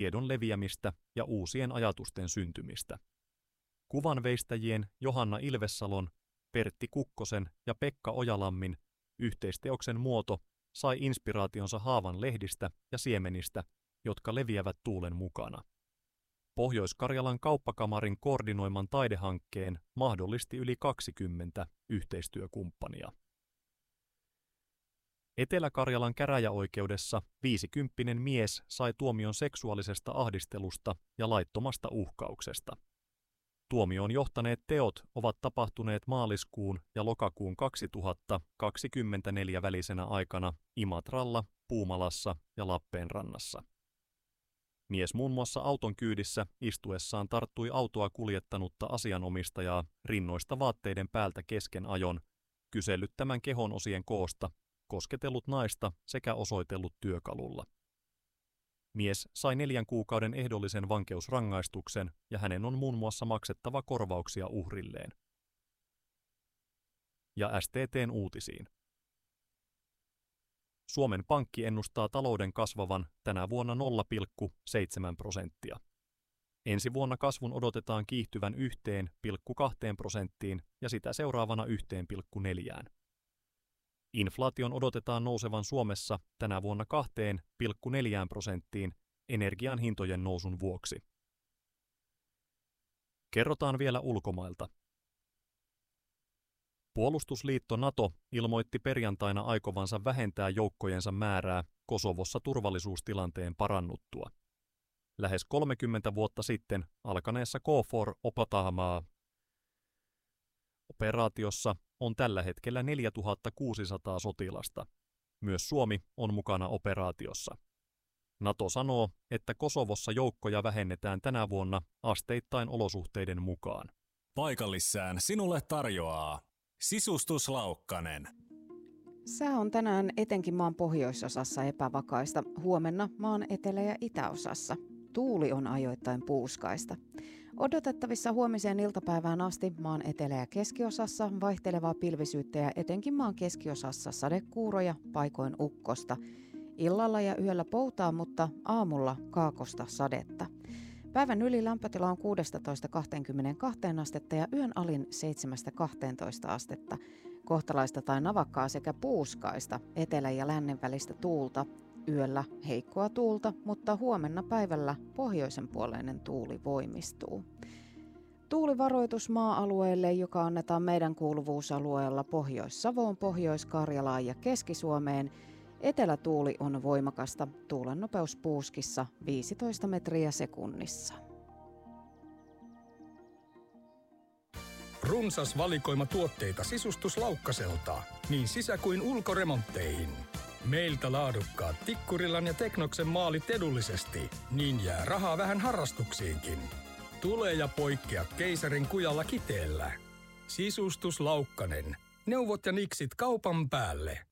tiedon leviämistä ja uusien ajatusten syntymistä. Kuvanveistäjien Johanna Ilvessalon, Pertti Kukkosen ja Pekka Ojalammin yhteisteoksen muoto sai inspiraationsa haavan lehdistä ja siemenistä, jotka leviävät tuulen mukana. Pohjois-Karjalan kauppakamarin koordinoiman taidehankkeen mahdollisti yli 20 yhteistyökumppania. Etelä-Karjalan käräjäoikeudessa 50 mies sai tuomion seksuaalisesta ahdistelusta ja laittomasta uhkauksesta. Tuomioon johtaneet teot ovat tapahtuneet maaliskuun ja lokakuun 2024 välisenä aikana Imatralla, Puumalassa ja Lappeenrannassa. Mies muun muassa auton kyydissä istuessaan tarttui autoa kuljettanutta asianomistajaa rinnoista vaatteiden päältä kesken ajon, kysellyt tämän kehon osien koosta, kosketellut naista sekä osoitellut työkalulla. Mies sai 4 kuukauden ehdollisen vankeusrangaistuksen ja hänen on muun muassa maksettava korvauksia uhrilleen. Ja STT:n uutisiin. Suomen Pankki ennustaa talouden kasvavan tänä vuonna 0,7%. Ensi vuonna kasvun odotetaan kiihtyvän 1,2% ja sitä seuraavana 1,4%. Inflaation odotetaan nousevan Suomessa tänä vuonna 2,4% energian hintojen nousun vuoksi. Kerrotaan vielä ulkomailta. Puolustusliitto NATO ilmoitti perjantaina aikovansa vähentää joukkojensa määrää Kosovossa turvallisuustilanteen parannuttua. Lähes 30 vuotta sitten alkaneessa KFOR operaatiossa on tällä hetkellä 4600 sotilasta. Myös Suomi on mukana operaatiossa. NATO sanoo, että Kosovossa joukkoja vähennetään tänä vuonna asteittain olosuhteiden mukaan. Paikallissään sinulle tarjoaa Sisustus Laukkanen. Sää on tänään etenkin maan pohjoisosassa epävakaista, huomenna maan etelä- ja itäosassa. Tuuli on ajoittain puuskaista. Odotettavissa huomiseen iltapäivään asti maan etelä- ja keskiosassa vaihtelevaa pilvisyyttä ja etenkin maan keskiosassa sadekuuroja, paikoin ukkosta. Illalla ja yöllä poutaa, mutta aamulla kaakosta sadetta. Päivän yli lämpötila on 16-22 astetta ja yön alin 7-12 astetta. Kohtalaista tai navakkaa sekä puuskaista, etelä- ja lännen välistä tuulta. Yöllä heikkoa tuulta, mutta huomenna päivällä pohjoisen puoleinen tuuli voimistuu. Tuulivaroitus maa-alueelle, joka annetaan meidän kuuluvuusalueella Pohjois-Savoon, Pohjois-Karjalaan ja Keski-Suomeen. Etelätuuli on voimakasta, tuulen nopeus puuskissa 15 metriä sekunnissa. Runsas valikoima tuotteita Sisustus Laukkaselta, niin sisä- kuin ulkoremontteihin. Meiltä laadukkaat Tikkurilan ja Teknoksen maalit edullisesti, niin jää rahaa vähän harrastuksiinkin. Tule ja poikkea keisarin kujalla Kiteellä. Sisustus Laukkanen. Neuvot ja niksit kaupan päälle.